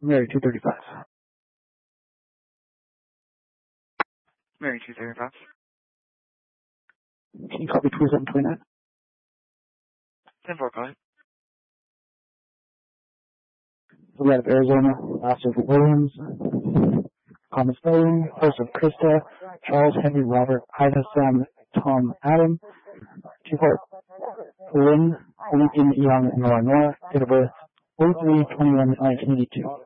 Mary 235. Mary 235. Can you copy 2729? 10-4, go ahead. We have Arizona, Joseph Williams, Thomas Bowen, Joseph Krista, Charles Henry Robert, Ida Sam, Tom Adam, 2-4, Lynn, Lincoln Young, Nora, date of birth, 03/21/1982.